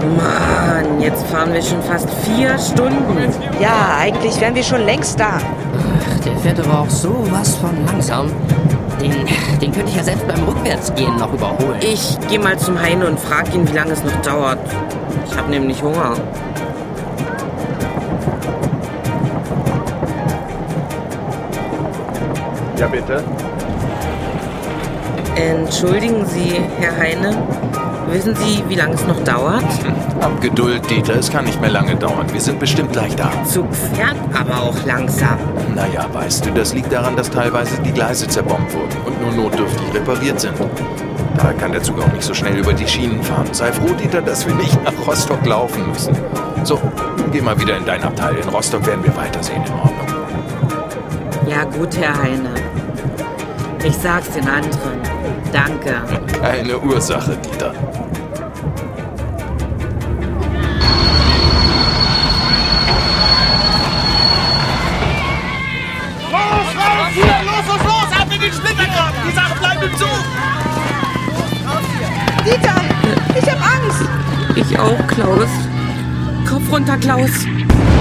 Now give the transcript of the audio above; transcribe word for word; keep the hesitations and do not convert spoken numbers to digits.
Mann, jetzt fahren wir schon fast vier Stunden. Ja, eigentlich wären wir schon längst da. Ach, der fährt aber auch sowas von langsam. Den, den könnte ich ja selbst beim Rückwärtsgehen noch überholen. Ich gehe mal zum Heine und frage ihn, wie lange es noch dauert. Ich habe nämlich Hunger. Ja, bitte? Entschuldigen Sie, Herr Heine. Wissen Sie, wie lange es noch dauert? Hab Geduld, Dieter. Es kann nicht mehr lange dauern. Wir sind bestimmt gleich da. Zug fährt aber auch langsam. Naja, weißt du, das liegt daran, dass teilweise die Gleise zerbombt wurden und nur notdürftig repariert sind. Da kann der Zug auch nicht so schnell über die Schienen fahren. Sei froh, Dieter, dass wir nicht nach Rostock laufen müssen. So, geh mal wieder in dein Abteil. In Rostock werden wir weitersehen, in Ordnung. Ja gut, Herr Heine. Ich sag's den anderen. Danke. Keine Ursache, Dieter. Los, raus hier! Los, los, los! Ab in den Splittergraben! Die Sachen bleiben im Zug! Dieter, ich hab Angst. Ich auch, Klaus. Kopf runter, Klaus.